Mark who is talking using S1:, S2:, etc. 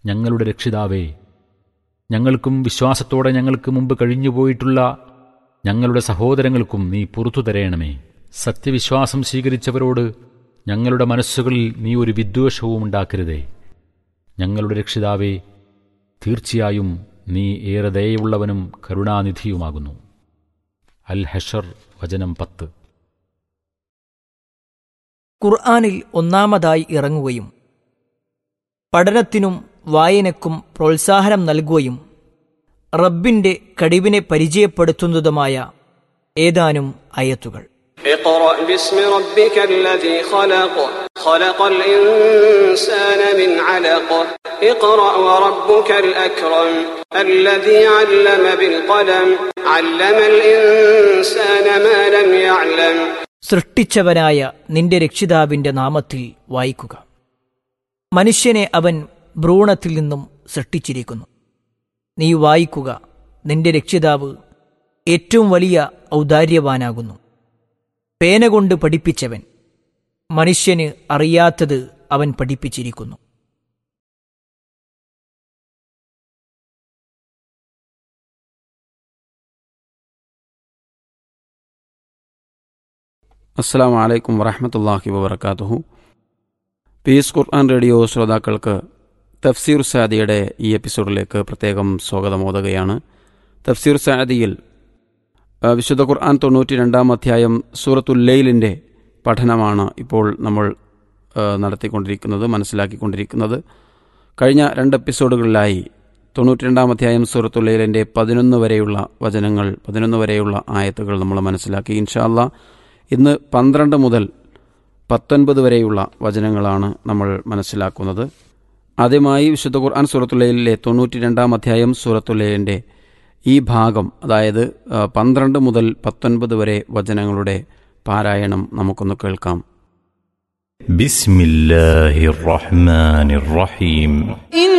S1: ഞങ്ങളുടെ രക്ഷിതാവേ, ഞങ്ങൾക്കും വിശ്വാസത്തോടെ ഞങ്ങൾക്ക് മുമ്പ് കഴിഞ്ഞുപോയിട്ടുള്ള ഞങ്ങളുടെ സഹോദരങ്ങൾക്കും നീ പുറത്തു തരയണമേ. സത്യവിശ്വാസം സ്വീകരിച്ചവരോട് ഞങ്ങളുടെ മനസ്സുകളിൽ നീ ഒരു വിദ്വേഷവും ഉണ്ടാക്കരുതേ. ഞങ്ങളുടെ രക്ഷിതാവേ, തീർച്ചയായും നീ ഏറെ ദയയുള്ളവനും കരുണാനിധിയുമാകുന്നു. അൽ ഹഷർ വചനം 10.
S2: ഖുർആനിൽ ഒന്നാമതായി ഇറങ്ങുകയും പഠനത്തിനും വായനക്കും പ്രോത്സാഹനം നൽകുകയും റബ്ബിന്റെ കഴിവിനെ പരിചയപ്പെടുത്തുന്നതുമായ ഏതാനും ആയത്തുകൾ.
S3: اقرأ باسم ربك الذي خلق خلق الإنسان من علق اقرأ وربك الأكرم الذي علم بالقلم علم الإنسان ما لم يعلم.
S2: സൃഷ്ടിച്ചവനായ നിന്റെ രക്ഷിതാവിന്റെ നാമത്തിൽ വായിക്കുക. മനുഷ്യനെ അവൻ ഭ്രൂണത്തിൽ നിന്നും സൃഷ്ടിച്ചിരിക്കുന്നു. നീ വായിക്കുക, നിന്റെ രക്ഷിതാവ് ഏറ്റവും വലിയ ഔദാര്യവാനാകുന്നു. പേന കൊണ്ട് പഠിപ്പിച്ചവൻ, മനുഷ്യന് അറിയാത്തത് അവൻ പഠിപ്പിച്ചിരിക്കുന്നു.
S4: അസ്സലാമു അലൈക്കും വറഹ്മത്തുള്ളാഹി വബറകാതുഹു. പീസ് ഖുർആൻ റേഡിയോ ശ്രോതാക്കൾക്ക് തഫ്സീർ സാദിയുടെ ഈ എപ്പിസോഡിലേക്ക് പ്രത്യേകം സ്വാഗതമോതുകയാണ്. തഫ്സീർ സാദിയിൽ വിശുദ്ധ ഖുർആൻ 92-ാം അധ്യായം സൂറത്തുൽ ലൈലിൻ്റെ പഠനമാണ് ഇപ്പോൾ നമ്മൾ നടത്തിക്കൊണ്ടിരിക്കുന്നത്, മനസ്സിലാക്കിക്കൊണ്ടിരിക്കുന്നത്. കഴിഞ്ഞ 2 എപ്പിസോഡുകളിലായി 92-ാം അധ്യായം സൂറത്തുൽ ലൈലിൻ്റെ 11 വരെയുള്ള വചനങ്ങൾ, 11 വരെയുള്ള ആയത്തുകൾ നമ്മൾ മനസ്സിലാക്കി. ഇൻഷാ അല്ലാഹ് ഇന്ന് 12 മുതൽ 19 വരെയുള്ള വചനങ്ങളാണ് നമ്മൾ മനസ്സിലാക്കുന്നത്. ആദ്യമായി വിശുദ്ധ ഖുർആൻ സൂറത്തുൽ ലൈലിലെ 92-ാം അധ്യായം സൂറത്തുൽ ലൈലിൻ്റെ ഈ ഭാഗം, അതായത് 12 മുതൽ 19 വരെ വചനങ്ങളുടെ പാരായണം നമുക്കൊന്ന് കേൾക്കാം.
S5: ബിസ്മില്ലാഹിർ റഹ്മാനിർ റഹീം.